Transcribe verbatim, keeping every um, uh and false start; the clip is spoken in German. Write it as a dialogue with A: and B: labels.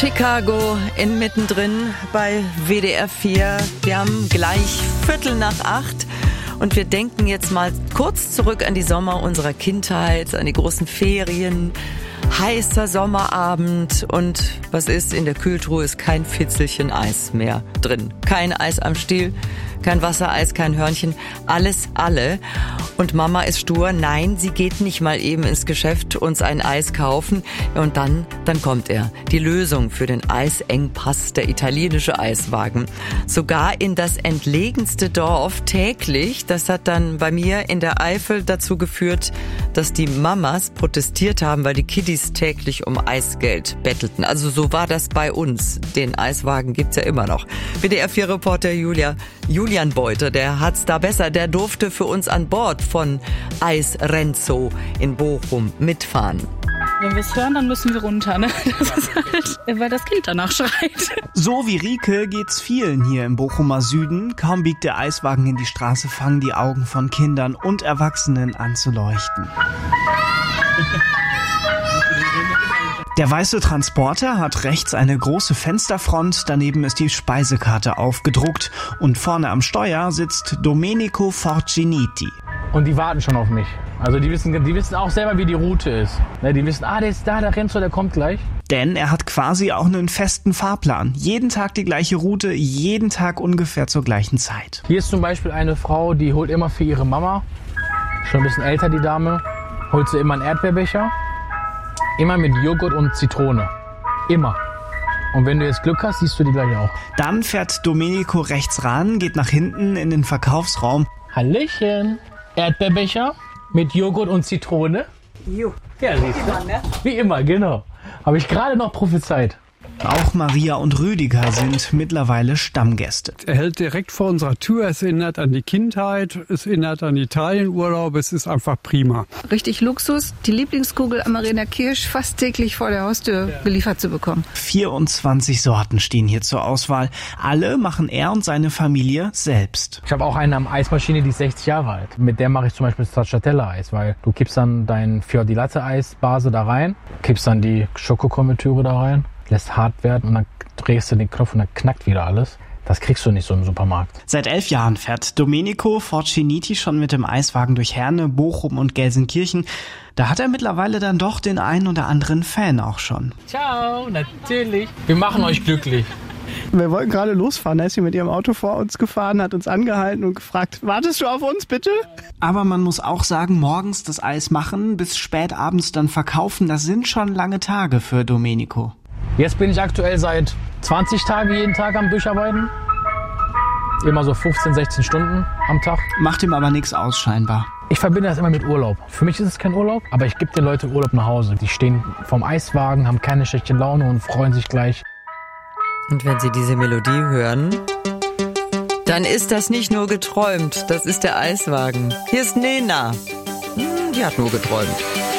A: Chicago in mittendrin bei W D R vier. Wir haben gleich Viertel nach acht und wir denken jetzt mal kurz zurück an die Sommer unserer Kindheit, an die großen Ferien. Heißer Sommerabend und was ist? In der Kühltruhe ist kein Fitzelchen Eis mehr drin. Kein Eis am Stiel, kein Wassereis, kein Hörnchen, alles alle. Und Mama ist stur, nein, sie geht nicht mal eben ins Geschäft uns ein Eis kaufen. Und dann, dann kommt er. Die Lösung für den Eisengpass, der italienische Eiswagen. Sogar in das entlegenste Dorf täglich. Das hat dann bei mir in der Eifel dazu geführt, dass die Mamas protestiert haben, weil die Kiddies täglich um Eisgeld bettelten. Also so war das bei uns. Den Eiswagen gibt's ja immer noch. W D R vier Reporter Julia, Julian Beuter, der hat's da besser. Der durfte für uns an Bord von Eis Renzo in Bochum mitfahren.
B: Wenn wir es hören, dann müssen wir runter, ne? Das ist halt, weil das Kind danach schreit.
C: So wie Rike geht's vielen hier im Bochumer Süden. Kaum biegt der Eiswagen in die Straße, fangen die Augen von Kindern und Erwachsenen an zu leuchten. Der weiße Transporter hat rechts eine große Fensterfront, daneben ist die Speisekarte aufgedruckt und vorne am Steuer sitzt Domenico Forciniti.
D: Und die warten schon auf mich. Also die wissen, die wissen auch selber, wie die Route ist. Die wissen, ah, der ist da, der Renzo, der kommt gleich.
C: Denn er hat quasi auch einen festen Fahrplan. Jeden Tag die gleiche Route, jeden Tag ungefähr zur gleichen Zeit.
D: Hier ist zum Beispiel eine Frau, die holt immer für ihre Mama, schon ein bisschen älter die Dame, holt sie immer einen Erdbeerbecher. Immer mit Joghurt und Zitrone. Immer. Und wenn du jetzt Glück hast, siehst du die gleich auch.
C: Dann fährt Domenico rechts ran, geht nach hinten in den Verkaufsraum.
D: Hallöchen. Erdbeerbecher mit Joghurt und Zitrone.
A: Jo.
D: Ja, siehst du. Wie immer, ne? Wie immer, genau. Habe ich gerade noch prophezeit.
C: Auch Maria und Rüdiger sind mittlerweile Stammgäste.
E: Er hält direkt vor unserer Tür. Es erinnert an die Kindheit, es erinnert an Italienurlaub. Es ist einfach prima.
B: Richtig Luxus, die Lieblingskugel Amarena Kirsch fast täglich vor der Haustür geliefert zu bekommen.
C: vierundzwanzig Sorten stehen hier zur Auswahl. Alle machen er und seine Familie selbst.
D: Ich habe auch eine Eismaschine, die ist sechzig Jahre alt. Mit der mache ich zum Beispiel Stracciatella-Eis, weil du kippst dann dein Fior di Latte-Eisbase da rein, kippst dann die Schokokonfitüre da rein, lässt hart werden und dann drehst du den Knopf und dann knackt wieder alles. Das kriegst du nicht so im Supermarkt.
C: Seit elf Jahren fährt Domenico Forciniti schon mit dem Eiswagen durch Herne, Bochum und Gelsenkirchen. Da hat er mittlerweile dann doch den einen oder anderen Fan auch schon.
D: Ciao, natürlich. Wir machen euch glücklich.
F: Wir wollten gerade losfahren, er ist hier mit ihrem Auto vor uns gefahren, hat uns angehalten und gefragt, wartest du auf uns bitte?
C: Aber man muss auch sagen, morgens das Eis machen, bis spät abends dann verkaufen, das sind schon lange Tage für Domenico.
D: Jetzt bin ich aktuell seit zwanzig Tagen jeden Tag am Durcharbeiten. Immer so fünfzehn, sechzehn Stunden am Tag.
C: Macht ihm aber nichts aus scheinbar.
D: Ich verbinde das immer mit Urlaub. Für mich ist es kein Urlaub, aber ich gebe den Leuten Urlaub nach Hause. Die stehen vorm Eiswagen, haben keine schlechte Laune und freuen sich gleich.
A: Und wenn Sie diese Melodie hören, dann ist das nicht nur geträumt, das ist der Eiswagen. Hier ist Nena. Hm, die hat nur geträumt.